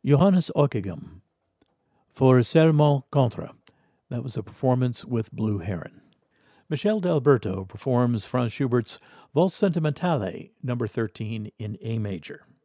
Johannes Ockeghem for Serment Contre. That was a performance with Blue Heron. Michel D'Alberto performs Franz Schubert's Valse Sentimentale, number 13 in A major.